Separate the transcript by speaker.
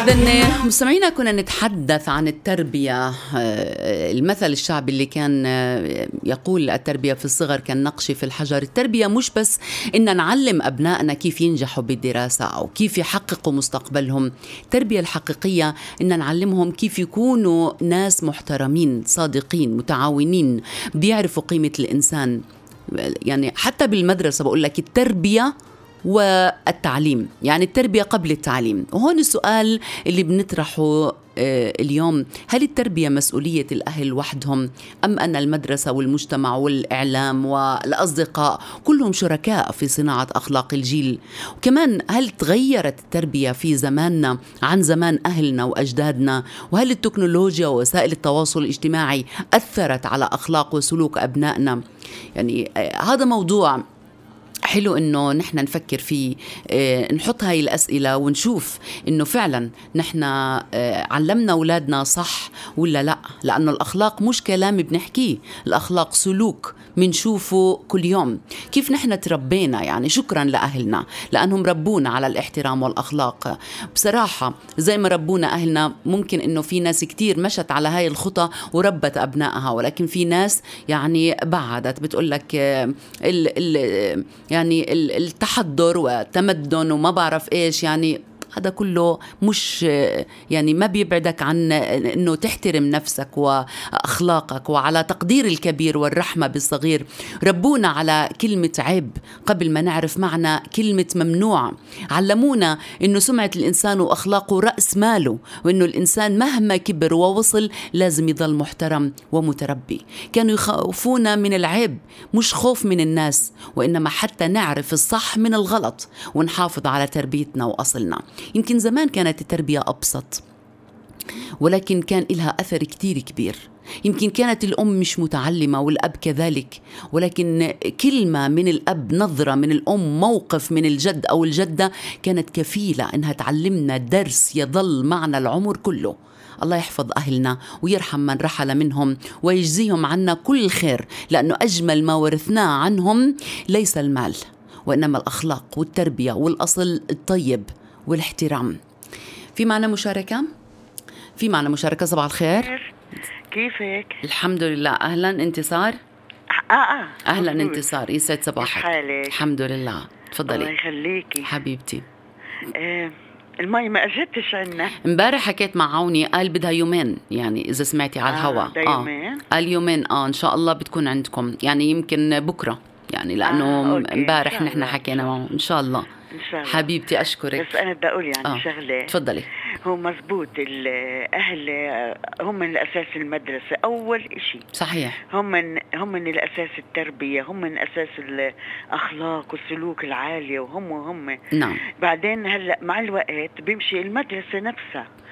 Speaker 1: إذن مستمعينا كنا نتحدث عن التربية. المثل الشعبي اللي كان يقول التربية في الصغر كالنقش في الحجر. التربية مش بس إن نعلم أبنائنا كيف ينجحوا بالدراسة أو كيف يحققوا مستقبلهم. التربية الحقيقية إن نعلمهم كيف يكونوا ناس محترمين، صادقين، متعاونين، بيعرفوا قيمة الإنسان. يعني حتى بالمدرسة بقول لك التربية والتعليم، يعني التربية قبل التعليم. وهون السؤال اللي بنطرحه اليوم: هل التربية مسؤولية الأهل وحدهم، أم أن المدرسة والمجتمع والإعلام والأصدقاء كلهم شركاء في صناعة أخلاق الجيل؟ وكمان هل تغيرت التربية في زماننا عن زمان أهلنا وأجدادنا؟ وهل التكنولوجيا ووسائل التواصل الاجتماعي أثرت على أخلاق وسلوك أبنائنا؟ يعني هذا موضوع حلو إنه نحن نفكر فيه، نحط هاي الأسئلة ونشوف إنه فعلا نحن علمنا أولادنا صح ولا لا. لأنه الأخلاق مش كلام بنحكيه، الأخلاق سلوك منشوفه كل يوم. كيف نحن تربينا، يعني شكرا لأهلنا لأنهم ربونا على الاحترام والأخلاق. بصراحة زي ما ربونا أهلنا، ممكن إنه في ناس كتير مشت على هاي الخطى وربت أبنائها، ولكن في ناس يعني بعدت بتقولك يعني التحضر والتمدن وما بعرف إيش، يعني هذا كله مش يعني ما بيبعدك عن أنه تحترم نفسك وأخلاقك وعلى تقدير الكبير والرحمة بالصغير. ربونا على كلمة عيب قبل ما نعرف معنى كلمة ممنوع. علمونا أنه سمعة الإنسان وأخلاقه رأس ماله، وأنه الإنسان مهما كبر ووصل لازم يظل محترم ومتربي. كانوا يخوفونا من العيب، مش خوف من الناس، وإنما حتى نعرف الصح من الغلط ونحافظ على تربيتنا وأصلنا. يمكن زمان كانت التربية أبسط، ولكن كان لها أثر كتير كبير. يمكن كانت الأم مش متعلمة والأب كذلك، ولكن كلمة من الأب، نظرة من الأم، موقف من الجد أو الجدة كانت كفيلة إنها تعلمنا درس يظل معنا العمر كله. الله يحفظ أهلنا ويرحم من رحل منهم ويجزيهم عنا كل خير، لأنه أجمل ما ورثناه عنهم ليس المال، وإنما الأخلاق والتربية والأصل الطيب والاحترام. في معنا مشاركة؟ في معنا مشاركة. صباح الخير،
Speaker 2: كيفك؟
Speaker 1: الحمد لله. أهلا انتصار. أهلا انتصار، يسعد صباحك. الحمد لله، تفضلي.
Speaker 2: الله يخليكي
Speaker 1: حبيبتي.
Speaker 2: المي ما أجتش عنا.
Speaker 1: امبارح حكيت مع عوني، قال بدها يومين، يعني إذا سمعتي على الهواء. قال يومين. إن شاء الله بتكون عندكم، يعني يمكن بكرة، يعني لأنه امبارح نحن حكينا معه. إن شاء الله. حبيبتي أشكرك.
Speaker 2: بس أنا بدي أقول يعني شغلة.
Speaker 1: تفضلي.
Speaker 2: هو مزبوط، الأهل هم من الأساس المدرسة أول إشي.
Speaker 1: صحيح.
Speaker 2: هم من الأساس التربية، هم من أساس الأخلاق والسلوك العالية، وهم
Speaker 1: نعم.
Speaker 2: بعدين هلأ مع الوقت بيمشي المدرسة نفسها.